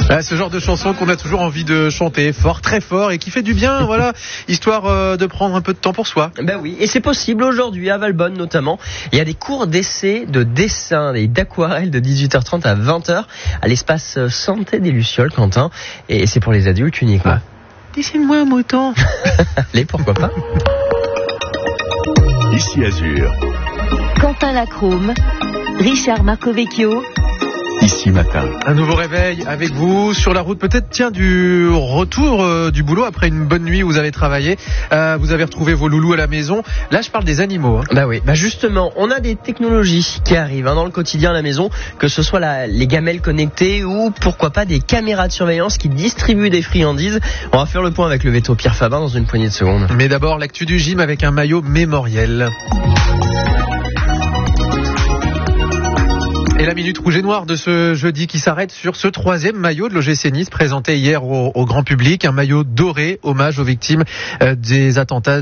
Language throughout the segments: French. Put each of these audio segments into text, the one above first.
Ce genre de chanson qu'on a toujours envie de chanter fort, très fort et qui fait du bien, voilà, histoire de prendre un peu de temps pour soi. Ben oui, et c'est possible aujourd'hui à Valbonne notamment. Il y a des cours d'essai de dessin et d'aquarelle de 18h30 à 20h à l'espace Santé des Lucioles, Quentin. Et c'est pour les adultes uniquement. Dessine-moi un mouton. Allez, pourquoi pas. Ici Azur. Quentin Lacrome, Richard Marcovecchio. Ici Matin. Un nouveau réveil avec vous sur la route, peut-être du retour du boulot après une bonne nuit où vous avez travaillé. Vous avez retrouvé vos loulous à la maison. Là, je parle des animaux. Bah oui, justement, on a des technologies qui arrivent dans le quotidien à la maison, que ce soit les gamelles connectées ou pourquoi pas des caméras de surveillance qui distribuent des friandises. On va faire le point avec le veto Pierre Fabin dans une poignée de secondes. Mais d'abord, l'actu du gym avec un maillot mémoriel. Et la minute rouge et noire de ce jeudi qui s'arrête sur ce 3e maillot de l'OGC Nice présenté hier au grand public, un maillot doré, hommage aux victimes de l'attentat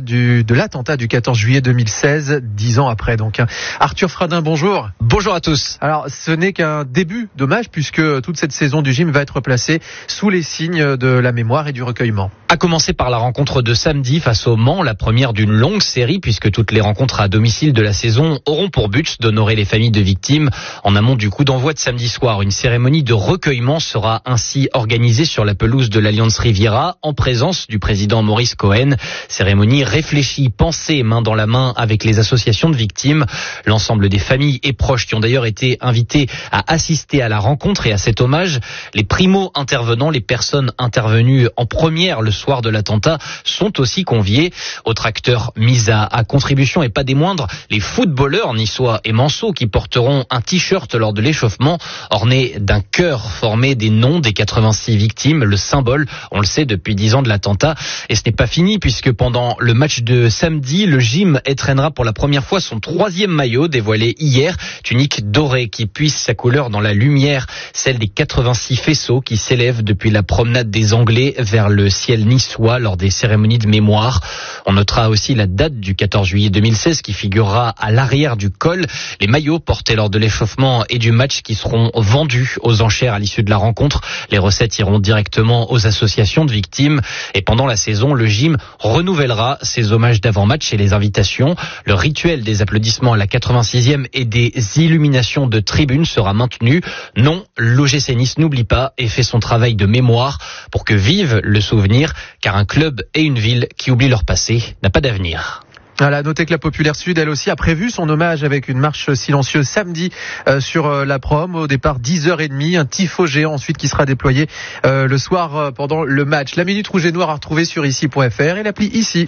du 14 juillet 2016, 10 ans après donc. Arthur Fradin, bonjour. Bonjour à tous. Alors ce n'est qu'un début d'hommage puisque toute cette saison du gym va être placée sous les signes de la mémoire et du recueillement. À commencer par la rencontre de samedi face au Mans, la première d'une longue série puisque toutes les rencontres à domicile de la saison auront pour but d'honorer les familles de victimes. En amont du coup d'envoi de samedi soir, une cérémonie de recueillement sera ainsi organisée sur la pelouse de l'Alliance Riviera en présence du président Maurice Cohen. Cérémonie réfléchie, pensée main dans la main avec les associations de victimes. L'ensemble des familles et proches qui ont d'ailleurs été invités à assister à la rencontre et à cet hommage. Les primo-intervenants, les personnes intervenues en première le soir de l'attentat sont aussi conviés. Autre acteur mis à contribution et pas des moindres, les footballeurs niçois et manceaux qui porteront un t-shirt lors de l'échauffement, orné d'un cœur formé des noms des 86 victimes, le symbole, on le sait, depuis 10 ans de l'attentat. Et ce n'est pas fini puisque pendant le match de samedi, le gym étreignera pour la première fois son 3e maillot dévoilé hier, tunique dorée qui puise sa couleur dans la lumière, celle des 86 faisceaux qui s'élèvent depuis la promenade des Anglais vers le ciel niçois lors des cérémonies de mémoire. On notera aussi la date du 14 juillet 2016 qui figurera à l'arrière du col. Les maillots portés lors de l'échauffement et du match qui seront vendus aux enchères à l'issue de la rencontre. Les recettes iront directement aux associations de victimes. Et pendant la saison, le gym renouvellera ses hommages d'avant-match et les invitations. Le rituel des applaudissements à la 86e et des illuminations de tribunes sera maintenu. Non, l'OGC Nice n'oublie pas et fait son travail de mémoire pour que vive le souvenir, car un club et une ville qui oublient leur passé n'a pas d'avenir. Voilà, notez que la Populaire Sud, elle aussi, a prévu son hommage avec une marche silencieuse samedi sur la prom. Au départ, 10h30, un tifo géant ensuite qui sera déployé le soir pendant le match. La Minute Rouge et Noire à retrouver sur ici.fr et l'appli Ici.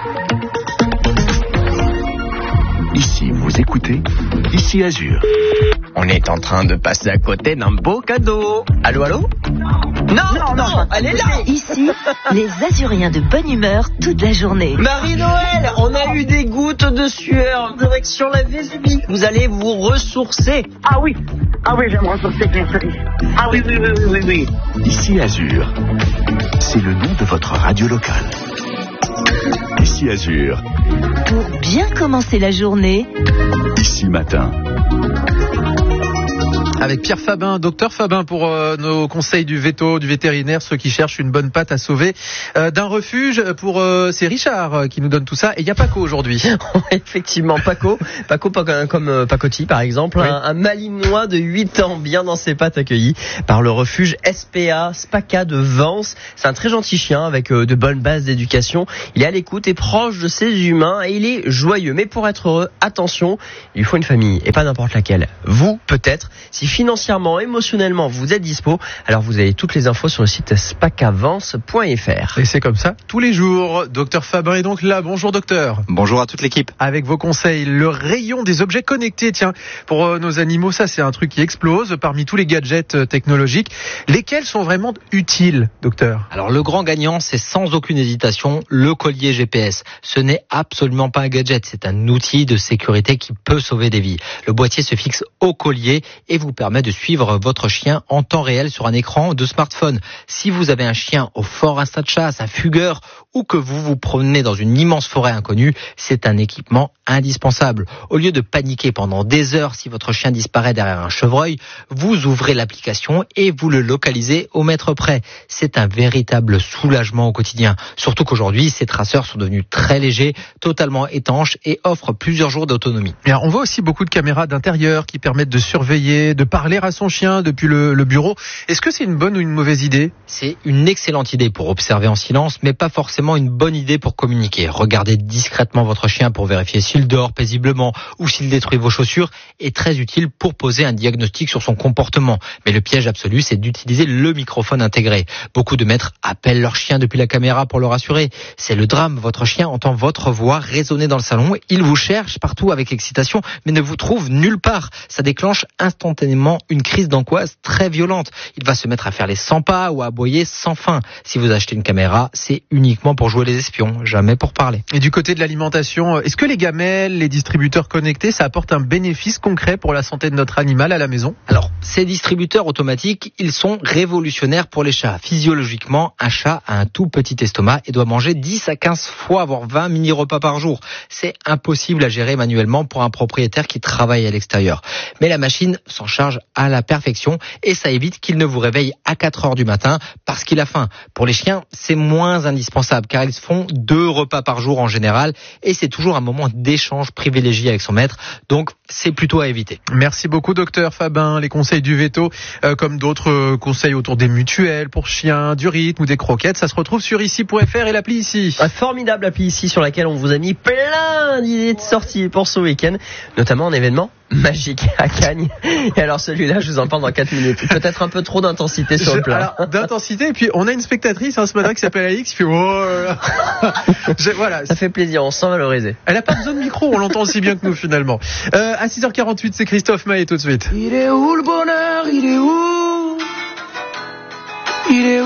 Ici, vous écoutez Ici Azur. On est en train de passer à côté d'un beau cadeau. Allô, allô ? Non, elle est là. Ici, les Azuriens de bonne humeur toute la journée. Marie-Noël, on a eu des gouttes de sueur, direction la Vésubie. Vous allez vous ressourcer. Ah oui, je vais me ressourcer, bien sûr. Ah oui. Ici Azur. C'est le nom de votre radio locale. Ici Azur. Pour bien commencer la journée. Ici Matin. Avec Pierre Fabin, docteur Fabin, pour nos conseils du veto, du vétérinaire, ceux qui cherchent une bonne patte à sauver d'un refuge. C'est Richard qui nous donne tout ça. Et il y a Paco aujourd'hui. Effectivement, Paco comme Pacotti par exemple, oui. un Malinois de 8 ans, bien dans ses pattes, accueilli par le refuge SPA de Vence. C'est un très gentil chien avec de bonnes bases d'éducation. Il est à l'écoute et proche de ses humains et il est joyeux. Mais pour être heureux, attention, il lui faut une famille et pas n'importe laquelle. Vous, peut-être, si financièrement, émotionnellement, vous êtes dispo, alors vous avez toutes les infos sur le site spacavance.fr. Et c'est comme ça tous les jours. Docteur Fabin est donc là. Bonjour docteur. Bonjour à toute l'équipe. Avec vos conseils, le rayon des objets connectés, tiens, pour nos animaux, ça c'est un truc qui explose parmi tous les gadgets technologiques. Lesquels sont vraiment utiles, docteur ? Alors le grand gagnant, c'est sans aucune hésitation le collier GPS. Ce n'est absolument pas un gadget, c'est un outil de sécurité qui peut sauver des vies. Le boîtier se fixe au collier et vous permet permet de suivre votre chien en temps réel sur un écran de smartphone. Si vous avez un chien au fort instinct de chasse, un fugueur, ou que vous vous promenez dans une immense forêt inconnue, c'est un équipement indispensable. Au lieu de paniquer pendant des heures si votre chien disparaît derrière un chevreuil, vous ouvrez l'application et vous le localisez au mètre près. C'est un véritable soulagement au quotidien. Surtout qu'aujourd'hui, ces traceurs sont devenus très légers, totalement étanches et offrent plusieurs jours d'autonomie. Et alors, on voit aussi beaucoup de caméras d'intérieur qui permettent de surveiller, de parler à son chien depuis le bureau. Est-ce que c'est une bonne ou une mauvaise idée ? C'est une excellente idée pour observer en silence, mais pas forcément une bonne idée pour communiquer. Regardez discrètement votre chien pour vérifier s'il dort paisiblement ou s'il détruit vos chaussures est très utile pour poser un diagnostic sur son comportement. Mais le piège absolu, c'est d'utiliser le microphone intégré. Beaucoup de maîtres appellent leur chien depuis la caméra pour le rassurer. C'est le drame. Votre chien entend votre voix résonner dans le salon. Il vous cherche partout avec excitation, mais ne vous trouve nulle part. Ça déclenche instantanément une crise d'angoisse très violente. Il va se mettre à faire les 100 pas ou à aboyer sans fin. Si vous achetez une caméra, c'est uniquement pour jouer les espions, jamais pour parler. Et du côté de l'alimentation, est-ce que les gamelles, les distributeurs connectés, ça apporte un bénéfice concret pour la santé de notre animal à la maison ? Alors, ces distributeurs automatiques, ils sont révolutionnaires pour les chats. Physiologiquement, un chat a un tout petit estomac et doit manger 10 à 15 fois, voire 20 mini-repas par jour. C'est impossible à gérer manuellement pour un propriétaire qui travaille à l'extérieur. Mais la machine s'en charge à la perfection et ça évite qu'il ne vous réveille à 4 heures du matin parce qu'il a faim. Pour les chiens, c'est moins indispensable car ils font 2 repas par jour en général et c'est toujours un moment d'échange privilégié avec son maître. Donc, c'est plutôt à éviter. Merci beaucoup, docteur Fabin. Les conseils du veto, comme d'autres conseils autour des mutuelles pour chiens, du rythme ou des croquettes, ça se retrouve sur ici.fr et l'appli Ici. Un formidable appli Ici sur laquelle on vous a mis plein d'idées de sorties pour ce week-end, notamment un événement magique à Cagnes. Et alors celui-là, je vous en parle dans 4 minutes. Peut-être un peu trop d'intensité sur le plat. Alors, d'intensité, et puis on a une spectatrice ce matin qui s'appelle Alix, qui fait voilà. Ça fait plaisir, on se sent valorisé. Elle a pas besoin de micro, on l'entend aussi bien que nous finalement. À 6h48, c'est Christophe Maé tout de suite. Il est où le bonheur ? Il est où ? Il est où ?